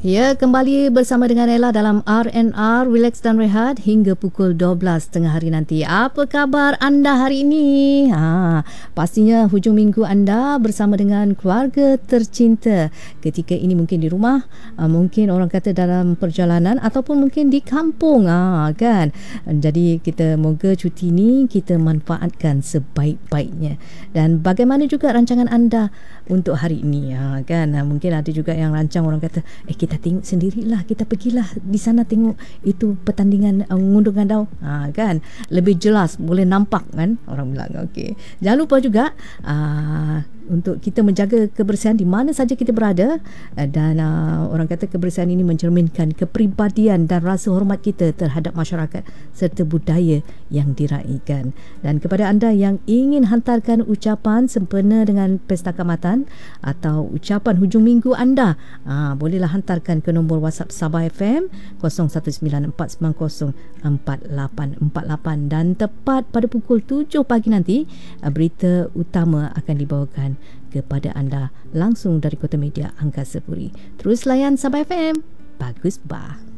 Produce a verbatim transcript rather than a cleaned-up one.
Ya, kembali bersama dengan Ella dalam R and R, Relax dan Rehat hingga pukul dua belas tengah hari nanti. Apa khabar anda hari ini? Ha, pastinya hujung minggu anda bersama dengan keluarga tercinta. Ketika ini mungkin di rumah, mungkin orang kata dalam perjalanan ataupun mungkin di kampung. Ha, kan? Jadi kita moga cuti ini kita manfaatkan sebaik-baiknya. Dan bagaimana juga rancangan anda untuk hari ini? Ha, kan? Mungkin ada juga yang rancang orang kata, eh kita tengok sendirilah, kita pergilah di sana tengok itu pertandingan uh, ngunduh gandau, ha, kan lebih jelas boleh nampak kan orang bilang. Okey, jangan lupa juga uh, untuk kita menjaga kebersihan di mana saja kita berada, uh, dan uh, orang kata kebersihan ini mencerminkan kepribadian dan rasa hormat kita terhadap masyarakat serta budaya yang diraikan. Dan kepada anda yang ingin hantarkan ucapan sempena dengan Pesta Kaamatan atau ucapan hujung minggu anda, uh, bolehlah hantar ke nombor WhatsApp Sabah F M kosong satu sembilan empat sembilan kosong empat lapan empat lapan, dan tepat pada pukul tujuh pagi nanti berita utama akan dibawakan kepada anda langsung dari Kota Media Angkasa Puri. Terus layan Sabah F M. Bagus bah.